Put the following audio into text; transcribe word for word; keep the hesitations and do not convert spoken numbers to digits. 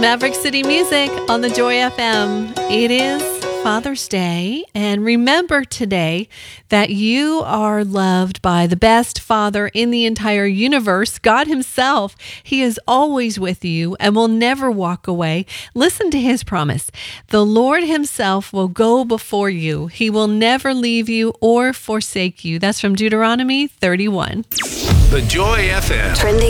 Maverick City Music on the Joy F M. It is Father's Day, and remember today that you are loved by the best father in the entire universe, God himself. He is always with you and will never walk away. Listen to his promise. The Lord himself will go before you. He will never leave you or forsake you. That's from Deuteronomy thirty-one. The Joy F M. Trending